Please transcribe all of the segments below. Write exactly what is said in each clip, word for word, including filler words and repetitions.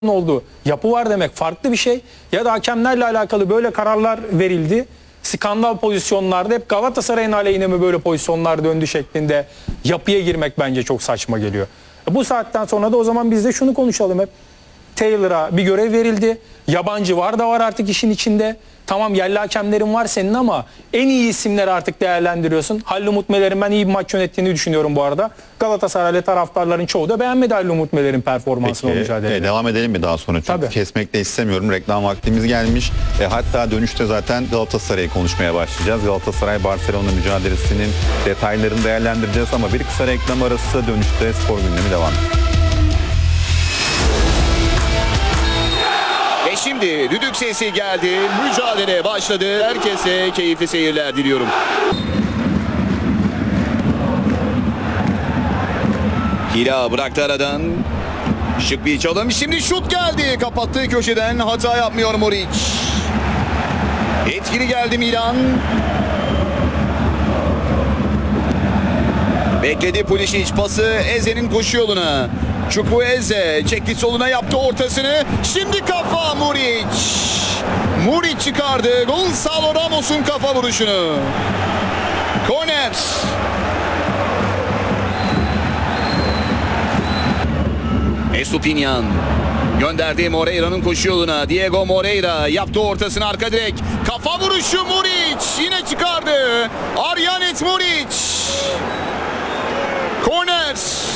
olduğu yapı var demek farklı bir şey. Ya da hakemlerle alakalı böyle kararlar verildi. Skandal pozisyonlarda hep Galatasaray'ın aleyhine mi böyle pozisyonlar döndü şeklinde yapıya girmek bence çok saçma geliyor. Bu saatten sonra da o zaman biz de şunu konuşalım hep. Taylor'a bir görev verildi. Yabancı var da var artık işin içinde. Tamam yerli hakemlerin var senin ama en iyi isimleri artık değerlendiriyorsun. Halil Umut Meler'in ben iyi bir maç yönettiğini düşünüyorum bu arada. Galatasaraylı taraftarların çoğu da beğenmedi Halil Umut Meler'in performansını o mücadelede. E, devam edelim mi daha sonra? Çünkü Tabii. kesmek de istemiyorum. Reklam vaktimiz gelmiş. E, hatta dönüşte zaten Galatasaray'ı konuşmaya başlayacağız. Galatasaray-Barcelona mücadelesinin detaylarını değerlendireceğiz ama bir kısa reklam arası, dönüşte spor gündemi devam ediyor. Ve şimdi düdük sesi geldi. Mücadele başladı. Herkese keyifli seyirler diliyorum. Hila bıraktı aradan. Şık bir çalım. Şimdi şut geldi. Kapattığı köşeden hata yapmıyor Muric. Etkili geldi Milan. Bekledi Pulisic pası Eze'nin koşu yoluna. Chukwueze çekti soluna, yaptı ortasını. Şimdi kafa Muric. Muric çıkardı Gonçalo Ramos'un kafa vuruşunu. Korner. Estupiñán gönderdi Moreira'nın koşu yoluna. Diego Moreira yaptı ortasını, arka direk. Kafa vuruşu Muric yine çıkardı. Aryanet Muric. Korner.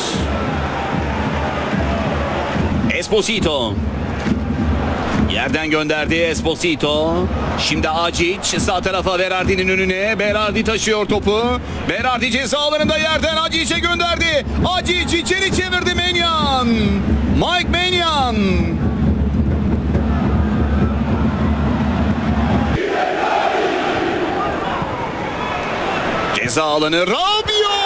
Esposito. Yerden gönderdi Esposito. Şimdi Acic sağ tarafa Berardi'nin önüne. Berardi taşıyor topu. Berardi ceza alanında yerden Acic'e gönderdi. Acic içeri çevirdi Maignan. Mike Maignan. Ceza alanı Rabiot.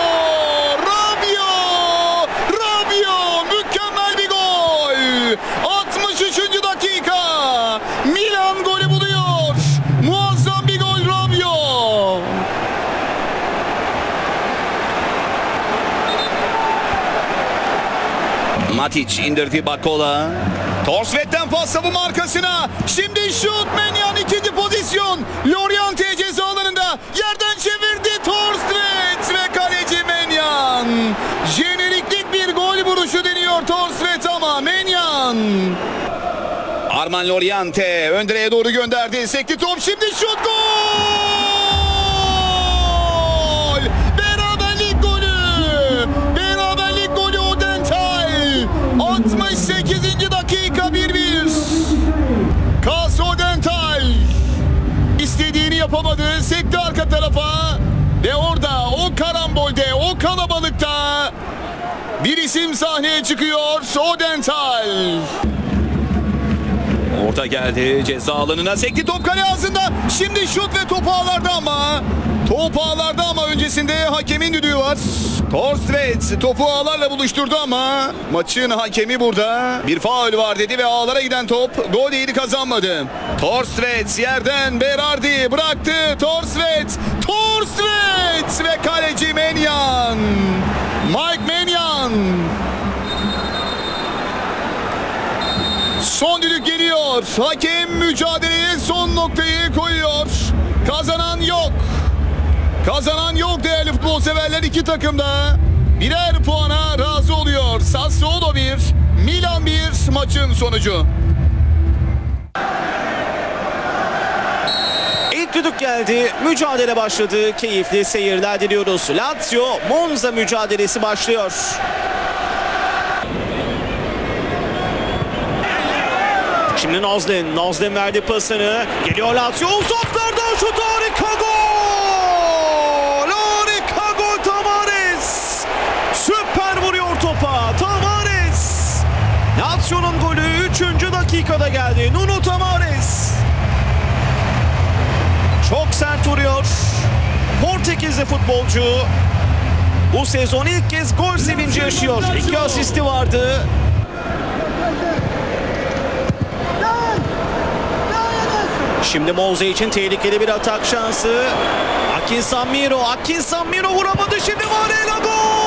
altmış üçüncü dakika. Milan golü buluyor. Muazzam bir gol Rabiot. Matic indirdi Bakola. Torsvet'ten pas savunma arkasına. Şimdi şut Maignan, ikinci pozisyon. Loriente ceza alanında. Yerden çevirdi Torsvet ve kaleci Maignan. Jeneriklik bir gol vuruşu deniyor Torsvet ama Maignan. Armand Loriente ön direğe doğru gönderdi. Sekti top, şimdi şut, gol! Beraberlik golü! Beraberlik golü Odental. altmış sekizinci dakika bir bir. Kas Odental. İstediğini yapamadı. Sekti arka tarafa. Ve orada o karambolde, o kalabalıkta bir isim sahneye çıkıyor. Odental. Orta geldi ceza alanına, sekti top kale ağzında. Şimdi şut ve top ağlarda ama. Top ağlarda ama öncesinde hakemin düdüğü var. Torsvet topu ağlarla buluşturdu ama maçın hakemi burada bir faul var dedi ve ağlara giden top gol değeri kazanmadı. Torsvet yerden Berardi bıraktı. Torsvet. Torsvet ve kaleci Maignan. Mike Maignan. Son düdük geliyor. Hakem mücadeleye son noktayı koyuyor. Kazanan yok. Kazanan yok değerli futbol severler. İki takım da birer puana razı oluyor. Sassuolo bir, Milan bir maçın sonucu. İlk düdük geldi. Mücadele başladı. Keyifli seyirler diliyoruz. Lazio Monza mücadelesi başlıyor. Şimdi Nazlen. Nazlen verdi pasını. Geliyor Lazio. Uzaklardan şut, harika gol. Harika gol Tavares. Süper vuruyor topa. Tavares. Lazio'nun golü üçüncü dakikada geldi. Nuno Tavares. Çok sert vuruyor. Portekizli futbolcu bu sezon ilk kez gol sevinci yaşıyor. İki asisti vardı. Şimdi Monza için tehlikeli bir atak şansı. Akin Samiro. Akin Samiro vuramadı. Şimdi Varela gol.